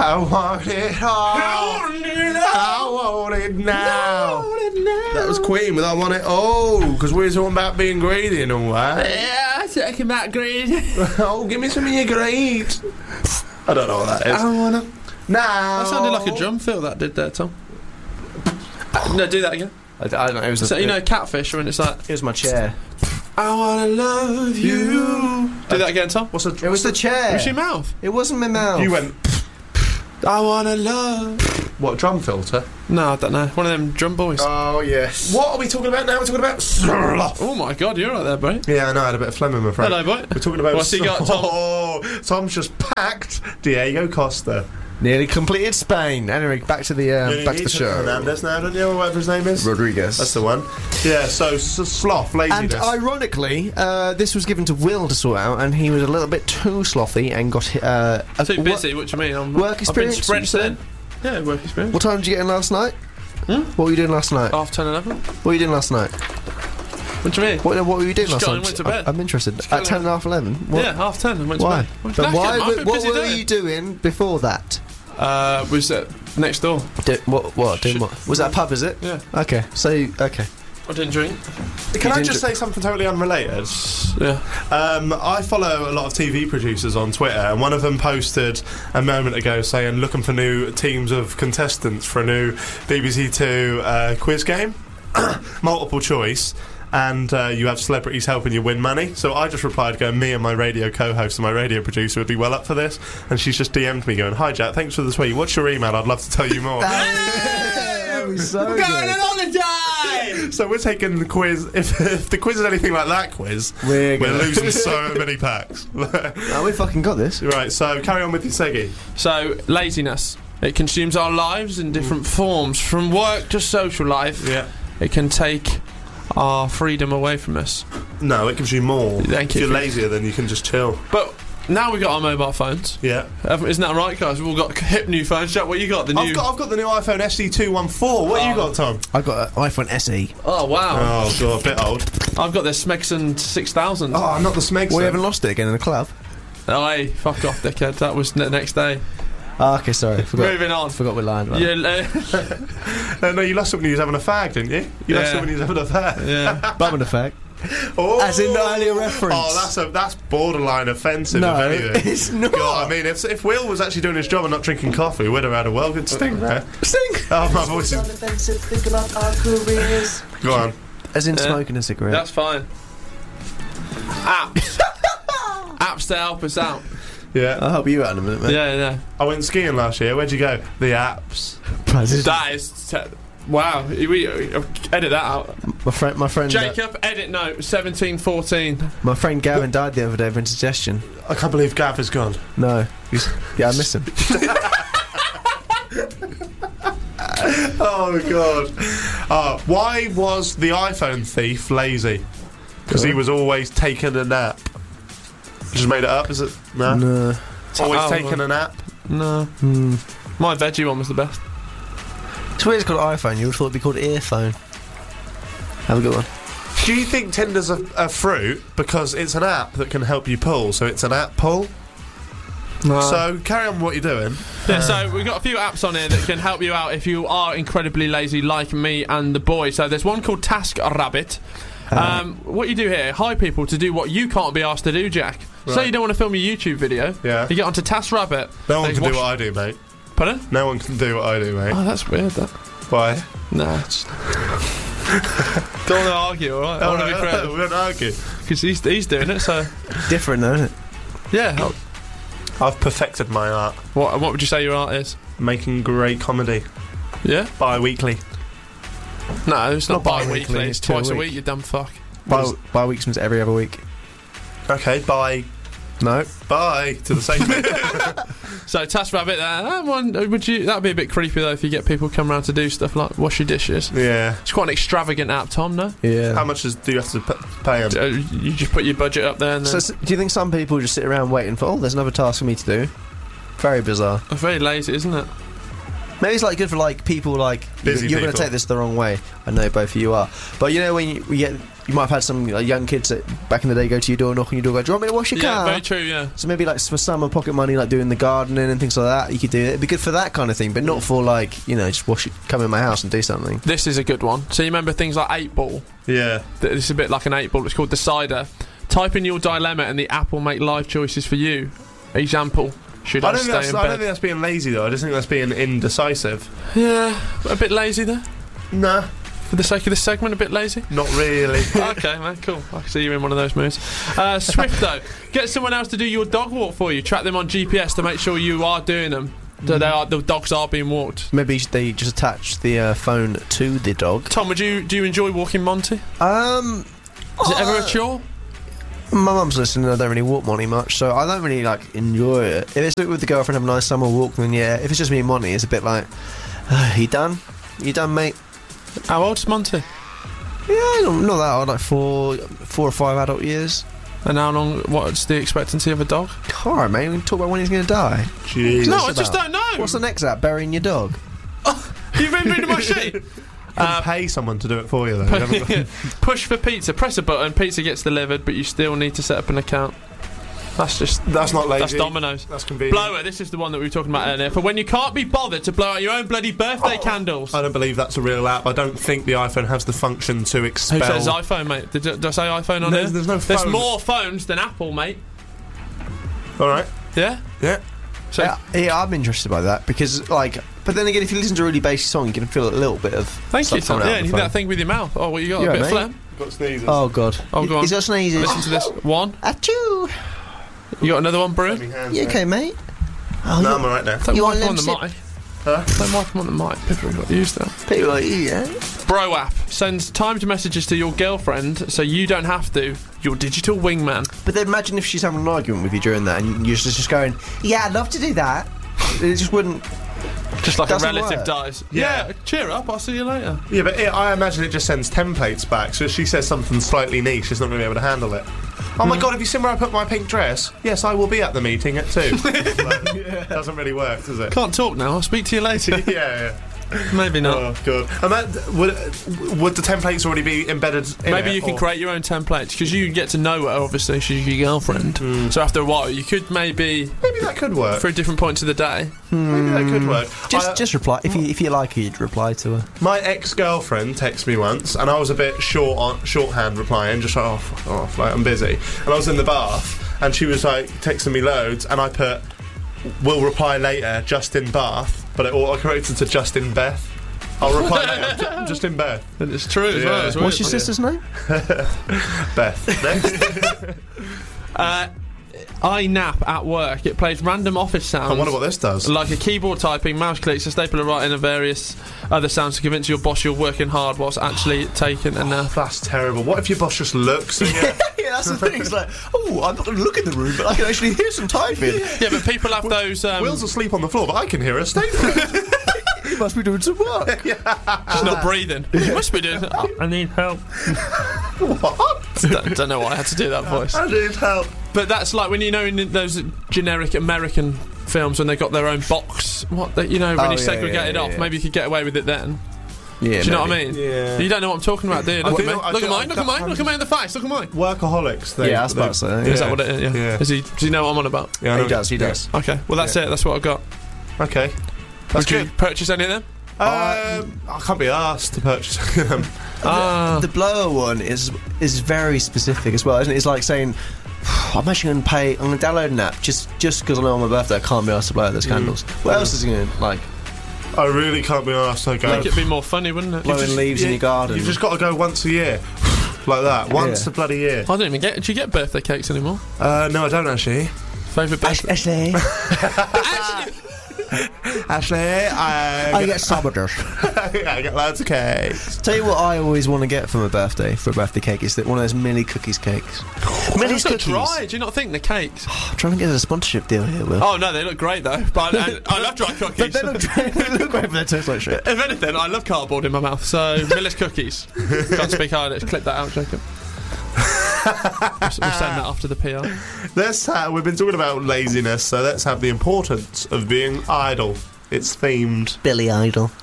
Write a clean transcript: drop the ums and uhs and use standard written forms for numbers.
I want it all. I want it now. That was Queen with I Want It All, because we were talking about being greedy and all that. Yeah, talking about greed. Oh, give me some of your greed. I don't know what that is. I wanna now. That sounded like a drum fill that did there, Tom. No, do that again. I don't know. It was So, you know, Catfish, when it's like, here's my chair. I wanna love you. do that again, Tom. It was the chair. It was your mouth. It wasn't my mouth. You went. I wanna love. What, drum filter? No, I don't know. One of them drum boys. Oh, yes. What are we talking about now? We're talking about sloth. Oh my god, you're right there, bro. Yeah, I know. I had a bit of phlegm in my throat. Hello, boy. We're talking about. What's he got, Tom? Oh, Tom's just packed Diego Costa. Nearly completed Spain. Anyway, back to the show. Hernandez now, don't you? Or whatever his name is. Rodriguez. That's the one. Yeah. So sloth, laziness. And ironically, this was given to Will to sort out, and he was a little bit too slothy and got Too busy. What do you mean? Work experience. I've been spread thin. Yeah, work experience. What time did you get in last night? What were you doing last night? Half 10, 11. What were you doing last night? What do you mean? What were you doing Just last got night? and went to bed. I'm interested. At 10 and half 11. What? Yeah, half 10 and went Why? to bed. But why? I've been What busy were doing. you doing before that? Was it next door? What? Doing what? Was that a pub? Is it? Yeah. Okay. So okay. I didn't drink. Can I just say something totally unrelated? Yeah. I follow a lot of TV producers on Twitter, and one of them posted a moment ago saying looking for new teams of contestants for a new BBC Two quiz game, multiple choice. And you have celebrities helping you win money. So I just replied going, me and my radio co-host and my radio producer would be well up for this. And she's just DM'd me going, hi Jack, thanks for the tweet. What's your email? I'd love to tell you more. That was so Going on holiday! So we're taking the quiz. If the quiz is anything like that quiz, we're losing so many packs. Oh, we fucking got this. Right, so carry on with your Seggy. So, laziness. It consumes our lives in different forms. From work to social life. Yeah. It can take our freedom away from us. No, it gives you more. Thank if you. you're lazier, then you can just chill. But now we've got our mobile phones. Yeah. Isn't that right, guys? We've all got hip new phones. Jack, what you got? I've got the new iPhone SE214. What you got, Tom? I got an iPhone SE. Oh, wow. Oh, God, a bit old. I've got the Smegson 6000. Oh, not the Smegson. We haven't lost it again in the club. Oh, hey, fuck off, dickhead. That was the next day. Oh, okay, sorry. Moving on. Forgot we're lying about Yeah, No, you lost it when you was having a fag, didn't you? You lost it when you was having a fag. yeah. Bumming effect. Oh. As in the earlier reference. Oh, that's borderline offensive, No, if anything. it's not. God, I mean, if Will was actually doing his job and not drinking coffee, we'd have had a well good sting there. Sting! Oh, my voice is... Offensive, think about our careers. Go on. As in smoking a cigarette. That's fine. Apps. Apps to help us out. Yeah. I'll help you out in a minute, mate. Yeah. I went skiing last year. Where'd you go? The apps. That is... wow. We edit that out. My friend Jacob, edit note, 1714. my friend Gavin died the other day of indigestion. I can't believe Gav is gone. No. Yeah, I miss him. Oh, God. Why was the iPhone thief lazy? Because he was always taking a nap. Just made it up, is it? No. No. Always taking a nap? No. My veggie one was the best. It's weird it's called iPhone. You would have thought it'd be called earphone. Have a good one. Do you think Tinder's a fruit because it's an app that can help you pull, so it's an app pull? No. So carry on with what you're doing. Yeah, so we've got a few apps on here that can help you out if you are incredibly lazy like me and the boy. So there's one called TaskRabbit. What you do here, hire people to do what you can't be asked to do, Jack. Right. Say you don't want to film a YouTube video. Yeah. You get onto TaskRabbit. No one can do what I do, mate. Pardon? No one can do what I do, mate. Oh, that's weird, that. Why? Nah, it's... Don't want to argue, alright? I want to be friends. We don't argue. Because he's doing it, so... Different, though, isn't it? Yeah. I've perfected my art. What would you say your art is? Making great comedy. Yeah? Bi-weekly. No, it's not bi-weekly, bi-weekly. It's it's 2 a twice a week. week, you dumb fuck. Bi weeks means every other week. Okay, bye. No. Bye to the same bit. So TaskRabbit, that one that'd be a bit creepy though if you get people come around to do stuff like wash your dishes. Yeah. It's quite an extravagant app, Tom. No? Yeah. How much do you have to pay them? You just put your budget up there and then. So, do you think some people just sit around waiting for, there's another task for me to do? Very bizarre. It's very lazy, isn't it? Maybe it's like good for like people like Busy you're going to people. take this the wrong way. I know both of you are, but you know when you might have had some young kids that back in the day go to your door, knock on your door, go, "Do you want me to wash your Yeah, car?" very true. Yeah. So maybe like for summer pocket money, like doing the gardening and things like that, you could do it. It'd be good for that kind of thing, but not for like just come in my house and do something. This is a good one. So you remember things like 8-Ball? Yeah. This is a bit like an 8-Ball. It's called Decider. Type in your dilemma and the app will make life choices for you. Example: should I, stay in I don't bed? think that's being lazy though. I just think that's being indecisive. Yeah, a bit lazy there. Nah, For the sake of this segment, a bit lazy. not really. Okay, man, cool. I can see you're in one of those moods. Swift, though. Get someone else to do your dog walk for you. Track them on GPS to make sure you are doing them. So the dogs are being walked. Maybe they just attach the phone to the dog. Tom, do you enjoy walking Monty? Is it ever a chore? My mum's listening. I don't really walk Monty much, so I don't really like enjoy it. If it's with the girlfriend, have a nice summer walk, then yeah. If it's just me and Monty, it's a bit like, you done? You done, mate? How old's Monty? Yeah, not that old, like 4 or 5 adult years. And how long? What's the expectancy of a dog? Alright, mate, we can talk about when he's going to die. Jeez. No, I just don't know. What's the next app? Burying your dog. You've been reading my sheet. Pay someone to do it for you though. You haven't got- Push for pizza. Press a button. Pizza gets delivered, but you still need to set up an account. That's not lazy. That's Domino's. That's convenient. Blower. This is the one that we were talking about earlier. For when you can't be bothered to blow out your own bloody birthday candles. I don't believe that's a real app. I don't think the iPhone has the function to expel. Who says iPhone, mate? Did I say iPhone on No, here? there's no There's phone. more phones than Apple, mate. All right. Yeah. Yeah. So Yeah, I'm interested by that because, like, but then again, if you listen to a really basic song, you can feel a little bit of. thank you, stuff Tom. coming out Yeah, of and the you do that phone. thing with your mouth. Oh, what you got? Yeah, a bit mate. of phlegm. Got sneezes. Oh god. Oh, go on. He's got sneezes. Listen to this. One. Achoo! You got another one, Brew? You okay, mate? Oh, No, I'm alright now. Don't You wipe want him on the lip mic. Huh? Don't wipe him on the mic. People have got used to that. people like you, yeah? Bro app sends timed messages to your girlfriend so you don't have to. Your digital wingman. But then imagine if she's having an argument with you during that, and you're just going, "Yeah, I'd love to do that." It just wouldn't. Just like a Doesn't relative work. dies. Yeah. Yeah, cheer up. I'll see you later. Yeah, but I imagine it just sends templates back. So if she says something slightly niche, she's not going to be able to handle it. Oh my god, have you seen where I put my pink dress? Yes, I will be at the meeting at 2. Like, doesn't really work, does it? Can't talk now. I'll speak to you later. Yeah. Maybe not. Oh god. Would the templates already be embedded in Maybe it, you can or- create your own templates because you get to know her. Obviously, she's your girlfriend. So after a while, you could maybe Maybe that could work. for different points of the day. Maybe that could work. Just reply if you like her, you'd reply to her. My ex-girlfriend texted me once, and I was a bit shorthand replying, just like, oh, fuck off, like, I'm busy. And I was in the bath, and she was like texting me loads, and I put, will reply later, just in bath, but it auto-corrected to just in Beth. I'll reply later, I'm just in Beth. And it's true as Yeah. well. It's What's weird. your sister's name? Beth. Next. I nap at work. It plays random office sounds. I wonder what this does. Like a keyboard typing, mouse clicks, a stapler writing, and various other sounds to convince your boss you're working hard whilst actually taking a nap. That's terrible. What if your boss just looks at you? Yeah, that's the thing. It's like, oh, I'm not going to look in the room, but I can actually hear some typing. Yeah, but people have those. Will's asleep on the floor, but I can hear a statement. He must be doing some work. She's not breathing. You must be doing. Oh, I need help. What? Don't know why I had to do that voice. I need help. But that's like when you know in those generic American films when they got their own box. When Oh, you yeah, segregate it yeah, off, yeah. maybe you could get away with it then. Yeah, Do you know what I mean? Yeah. You don't know what I'm talking about, do you? Look at me. I Look at do- mine. Look at mine. Look at me in the face. Look at mine. Workaholics thing. Yeah, I was about to say. Is that what it is? Yeah. Yeah. Does he know what I'm on about? Yeah, I know. He does. He does. Okay. Well, that's it. That's what I've got. Okay. That's Would you good. purchase any of them? I can't be asked to purchase them. The blower one is very specific as well, isn't it? It's like saying, I'm actually going to pay. I'm going to download an app just because I know on my birthday I can't be asked to blow out those candles. What else is he going to like? I really can't be asked to go. Make it be more funny, wouldn't it? Blowing leaves in your garden. You've just got to go once a year. Like that. Once Yeah. a bloody year. I don't even get. Do you get birthday cakes anymore? No, I don't actually. Favourite birthday? Ashley, Ashley, I get saboteurs. I get loads of cakes. Tell you what I always want to get for my birthday, for a birthday cake, is that one of those Millie Cookies cakes. Millie's They're Cookies. dry. Do you not think the cakes? I'm trying to get a sponsorship deal here, Will. Oh no, they look great though. But I love dry cookies. They look great, but they taste like shit. If anything, I love cardboard in my mouth. So Miller's cookies. Can't speak hard. Clip that out, Jacob. We'll send that after the PR. We've been talking about laziness, so let's have the importance of being idle. It's themed. Billy Idol.